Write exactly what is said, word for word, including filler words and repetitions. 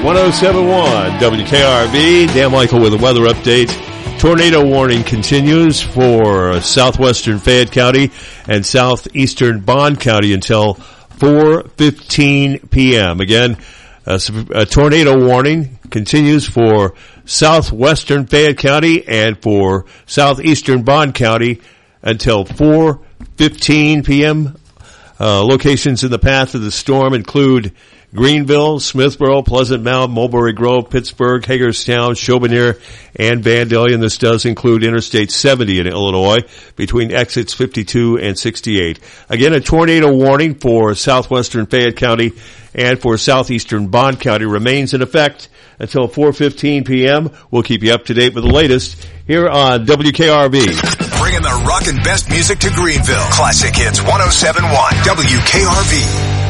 one oh seven point one W K R V. Dan Michael with a weather update. Tornado warning continues for southwestern Fayette County and southeastern Bond County until four fifteen p.m. Again, a, a tornado warning continues for southwestern Fayette County and for southeastern Bond County until four fifteen p.m. Uh, locations in the path of the storm include Greenville, Smithboro, Pleasant Mound, Mulberry Grove, Pittsburgh, Hagerstown, Chauvenir, and Vandalia. And this does include Interstate seventy in Illinois between exits fifty-two and sixty-eight. Again, a tornado warning for southwestern Fayette County and for southeastern Bond County remains in effect until four fifteen p.m. We'll keep you up to date with the latest here on W K R V. Bringing the rockin' best music to Greenville. Classic Hits one oh seven point one W K R V.